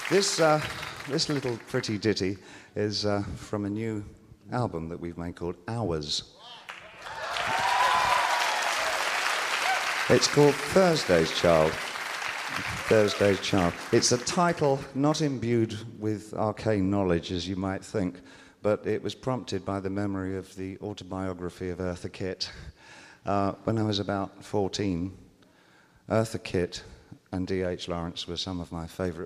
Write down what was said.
This little pretty ditty is from a new album that we've made called Hours. It's called Thursday's Child. Thursday's Child. It's a title not imbued with arcane knowledge, as you might think, but it was prompted by the memory of the autobiography of Eartha Kitt. When I was about 14, Eartha Kitt and D.H. Lawrence were some of my favourite